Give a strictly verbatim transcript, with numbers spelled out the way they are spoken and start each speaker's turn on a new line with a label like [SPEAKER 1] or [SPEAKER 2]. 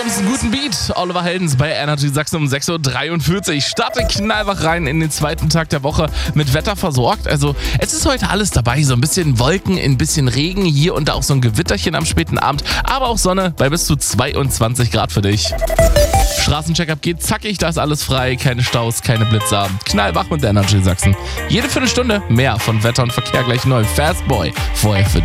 [SPEAKER 1] morgens einen guten Beat. Oliver Heldens bei Energy Sachsen um sechs Uhr dreiundvierzig. Starte knallwach rein in den zweiten Tag der Woche mit Wetter versorgt. Also es ist heute alles dabei. So ein bisschen Wolken, ein bisschen Regen, hier und da auch so ein Gewitterchen am späten Abend. Aber auch Sonne bei bis zu zweiundzwanzig Grad für dich. Straßencheckup geht zackig, da ist alles frei. Keine Staus, keine Blitzer. Knallwach mit Energy Sachsen. Jede Viertelstunde mehr von Wetter und Verkehr gleich neu. Fastboy, vorher für